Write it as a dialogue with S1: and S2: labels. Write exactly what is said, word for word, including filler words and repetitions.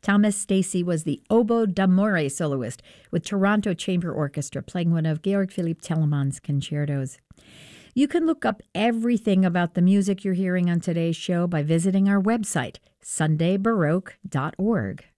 S1: Thomas Stacy was the oboe d'amore soloist with Toronto Chamber Orchestra playing one of Georg Philipp Telemann's concertos. You can look up everything about the music you're hearing on today's show by visiting our website, sunday baroque dot org.